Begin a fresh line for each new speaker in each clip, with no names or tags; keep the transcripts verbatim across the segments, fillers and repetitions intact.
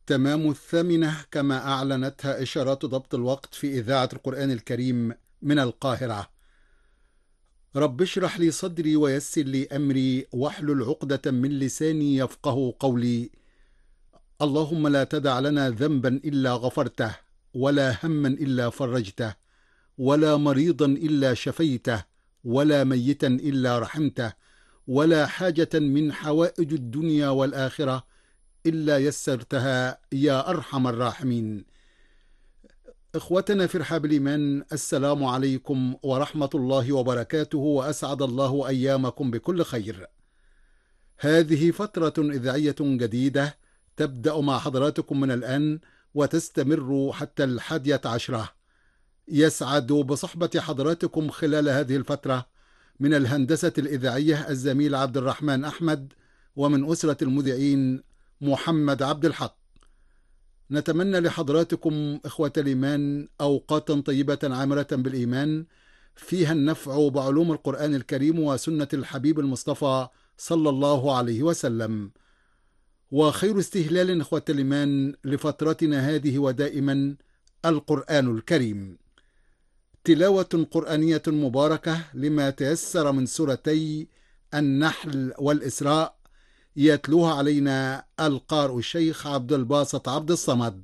تمام الثامنة كما أعلنتها إشارات ضبط الوقت في إذاعة القرآن الكريم من القاهرة. رب اشرح لي صدري ويسر لي أمري واحلل عقدة من لساني يفقه قولي. اللهم لا تدع لنا ذنبا إلا غفرته، ولا هما إلا فرجته، ولا مريضا إلا شفيته، ولا ميتا إلا رحمته، ولا حاجة من حوائج الدنيا والآخرة إلا يسرتها يا أرحم الراحمين. إخوتنا في رحاب الإيمان، السلام عليكم ورحمة الله وبركاته، وأسعد الله أيامكم بكل خير. هذه فترة إذاعية جديدة تبدأ مع حضراتكم من الآن وتستمر حتى الحادية عشرة. يسعد بصحبة حضراتكم خلال هذه الفترة من الهندسة الإذاعية الزميل عبد الرحمن أحمد، ومن أسرة المذيعين محمد عبد الحق. نتمنى لحضراتكم إخوة الإيمان أوقاتا طيبة عامرة بالإيمان، فيها النفع بعلوم القرآن الكريم وسنة الحبيب المصطفى صلى الله عليه وسلم. وخير استهلال إخوة الإيمان لفترتنا هذه ودائما القرآن الكريم، تلاوة قرآنية مباركة لما تيسر من سورتي النحل والإسراء، يتلوها علينا القارئ الشيخ عبد الباسط عبد الصمد.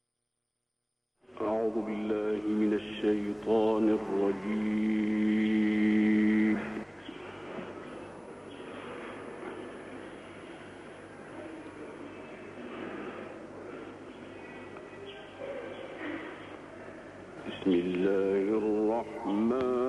أعوذ بالله من الشيطان الرجيم. بسم الله الرحمن